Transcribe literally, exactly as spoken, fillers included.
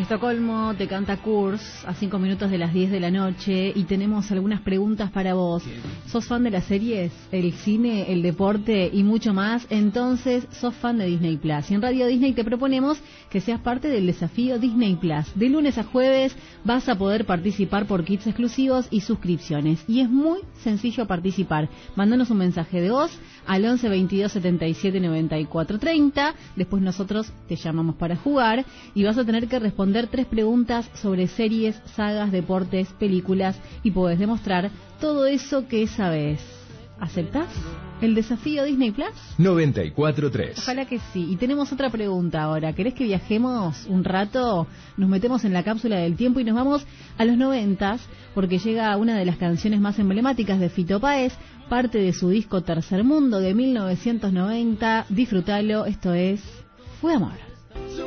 Estocolmo te canta Kurz a cinco minutos de las diez de la noche y tenemos algunas preguntas para vos. ¿Sos fan de las series, el cine, el deporte y mucho más? Entonces sos fan de Disney Plus. Y en Radio Disney te proponemos que seas parte del desafío Disney Plus. De lunes a jueves vas a poder participar por kits exclusivos y suscripciones. Y es muy sencillo participar. Mándanos un mensaje de voz al once veintidós setenta y siete noventa y cuatro treinta. Después nosotros te llamamos para jugar y vas a tener que responder tres preguntas sobre series, sagas, deportes, películas y podés demostrar todo eso que sabés. ¿Aceptás el desafío Disney Plus? noventa y cuatro tres. Ojalá que sí. Y tenemos otra pregunta ahora. ¿Querés que viajemos un rato? Nos metemos en la cápsula del tiempo y nos vamos a los noventas porque llega una de las canciones más emblemáticas de Fito Páez, parte de su disco Tercer Mundo de mil novecientos noventa. Disfrútalo. Esto es Fue Amor.